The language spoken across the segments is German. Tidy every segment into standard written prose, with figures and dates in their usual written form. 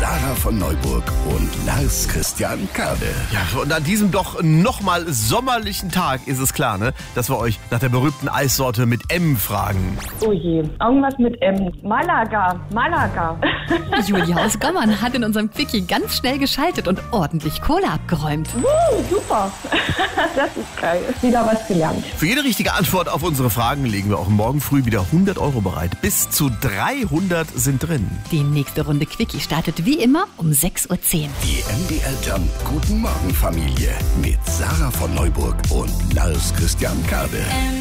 Sarah von Neuburg und Lars Christian Kade. Ja, und an diesem doch nochmal sommerlichen Tag ist es klar, ne, dass wir euch nach der berühmten Eissorte mit M fragen. Oh je, irgendwas mit M. Malaga. Julia aus Gommern hat in unserem Quickie ganz schnell geschaltet und ordentlich Kohle abgeräumt. Super. Das ist geil. Wieder was gelernt. Für jede richtige Antwort auf unsere Fragen legen wir auch morgen früh wieder 100 Euro bereit. Bis zu 300 sind drin. Die nächste Runde Quickie startet wie immer um 6.10 Uhr. Die MDR Jump Guten Morgen Familie mit Sarah von Neuburg und Lars Christian Kade.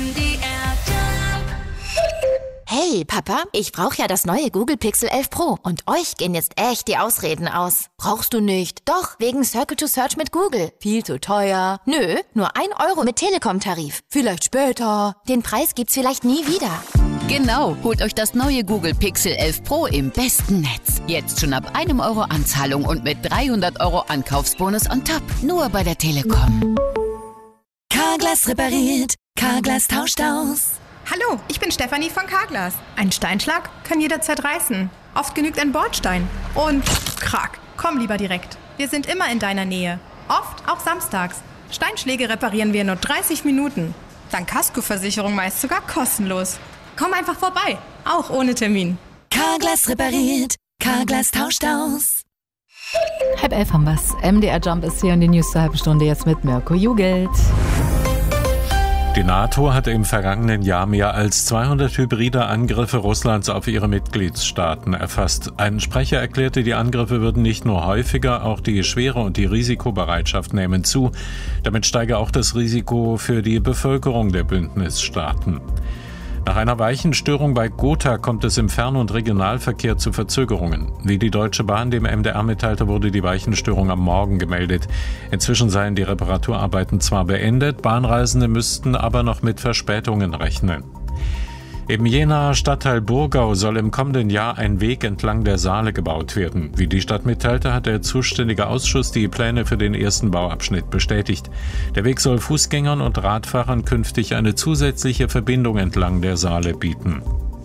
Hey Papa, ich brauche ja das neue Google Pixel 11 Pro und euch gehen jetzt echt die Ausreden aus. Brauchst du nicht? Doch, wegen Circle to Search mit Google. Viel zu teuer. Nö, nur 1 Euro mit Telekom-Tarif. Vielleicht später. Den Preis gibt's vielleicht nie wieder. Genau, holt euch das neue Google Pixel 11 Pro im besten Netz. Jetzt schon ab 1 Euro Anzahlung und mit 300 Euro Ankaufsbonus on top. Nur bei der Telekom. Carglass repariert, Carglass tauscht aus. Hallo, ich bin Stefanie von Carglass. Ein Steinschlag kann jederzeit reißen. Oft genügt ein Bordstein. Und krack, komm lieber direkt. Wir sind immer in deiner Nähe. Oft auch samstags. Steinschläge reparieren wir in nur 30 Minuten. Dank Kaskoversicherung meist sogar kostenlos. Komm einfach vorbei, auch ohne Termin. Carglass repariert, Carglass tauscht aus. 10:30 haben wir's. MDR Jump ist hier in die News zur halben Stunde jetzt mit Mirko Jugelt. Die NATO hatte im vergangenen Jahr mehr als 200 hybride Angriffe Russlands auf ihre Mitgliedstaaten erfasst. Ein Sprecher erklärte, die Angriffe würden nicht nur häufiger, auch die Schwere und die Risikobereitschaft nehmen zu. Damit steige auch das Risiko für die Bevölkerung der Bündnisstaaten. Nach einer Weichenstörung bei Gotha kommt es im Fern- und Regionalverkehr zu Verzögerungen. Wie die Deutsche Bahn dem MDR mitteilte, wurde die Weichenstörung am Morgen gemeldet. Inzwischen seien die Reparaturarbeiten zwar beendet, Bahnreisende müssten aber noch mit Verspätungen rechnen. Im Jenaer Stadtteil Burgau soll im kommenden Jahr ein Weg entlang der Saale gebaut werden. Wie die Stadt mitteilte, hat der zuständige Ausschuss die Pläne für den ersten Bauabschnitt bestätigt. Der Weg soll Fußgängern und Radfahrern künftig eine zusätzliche Verbindung entlang der Saale bieten.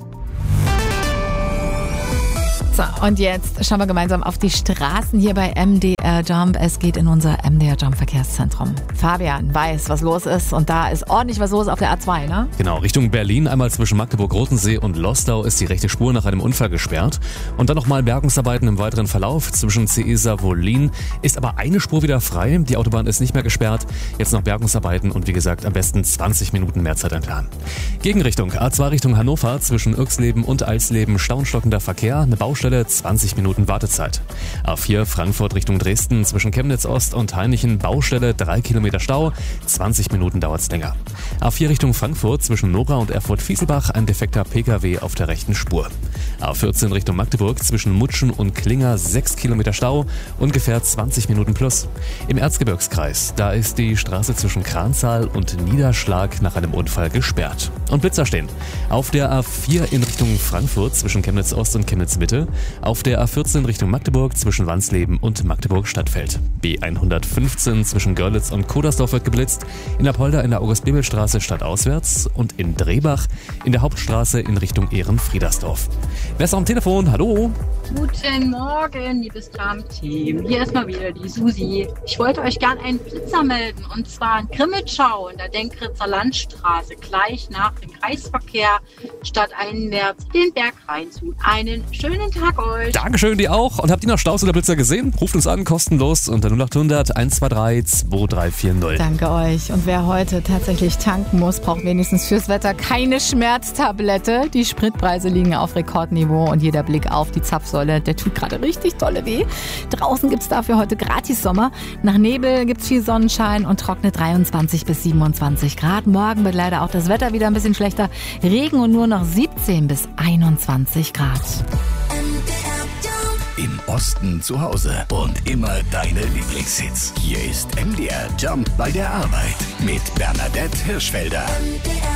So, und jetzt schauen wir gemeinsam auf die Straßen hier bei MDR Jump. Es geht in unser MDR Jump Verkehrszentrum. Fabian weiß, was los ist, und da ist ordentlich was los auf der A2, ne? Genau, Richtung Berlin, einmal zwischen Magdeburg-Rotensee und Lostau ist die rechte Spur nach einem Unfall gesperrt. Und dann nochmal Bergungsarbeiten im weiteren Verlauf zwischen Ceesa-Wollin. Ist aber eine Spur wieder frei, die Autobahn ist nicht mehr gesperrt. Jetzt noch Bergungsarbeiten und wie gesagt, am besten 20 Minuten mehr Zeit einplanen. Gegenrichtung A2 Richtung Hannover, zwischen Irxleben und Eisleben staunstockender Verkehr, eine Baustelle, 20 Minuten Wartezeit. A4 Frankfurt Richtung Dresden, zwischen Chemnitz Ost und Hainichen, Baustelle, 3 Kilometer Stau, 20 Minuten dauert's länger. A4 Richtung Frankfurt, zwischen Nora und Erfurt-Fieselbach, ein defekter PKW auf der rechten Spur. A14 Richtung Magdeburg, zwischen Mutschen und Klinger, 6 Kilometer Stau, ungefähr 20 Minuten plus. Im Erzgebirgskreis, da ist die Straße zwischen Kranzahl und Niederschlag nach einem Unfall gesperrt. Und Blitzer stehen. Auf der A4 in Richtung Frankfurt, zwischen Chemnitz Ost und Chemnitz Mitte, auf der A14 Richtung Magdeburg zwischen Wansleben und Magdeburg-Stadtfeld. B115 zwischen Görlitz und Kodersdorf wird geblitzt, in Apolda in der August-Bebel-Straße stadtauswärts und in Drehbach in der Hauptstraße in Richtung Ehrenfriedersdorf. Wer ist am Telefon? Hallo? Guten Morgen, liebes Tram-Team. Hier ist mal wieder die Susi. Ich wollte euch gern einen Blitzer melden, und zwar in Grimmitschau in der Denkritzer Landstraße, gleich nach dem Kreisverkehr, stadteinwärts den Berg rein zu. Einen schönen Tag euch. Dankeschön, dir auch. Und habt ihr noch Staus oder Blitzer gesehen? Ruft uns an, kostenlos unter 0800 123 2340. Danke euch. Und wer heute tatsächlich tanken muss, braucht wenigstens fürs Wetter keine Schmerztablette. Die Spritpreise liegen auf Rekordniveau und jeder Blick auf die Zapfsäule, der tut gerade richtig dolle weh. Draußen gibt's dafür heute gratis Sommer. Nach Nebel gibt's viel Sonnenschein und trockene 23 bis 27 Grad. Morgen wird leider auch das Wetter wieder ein bisschen schlechter. Regen und nur noch 17 bis 21 Grad. Im Osten zu Hause und immer deine Lieblingshits. Hier ist MDR Jump bei der Arbeit mit Bernadette Hirschfelder.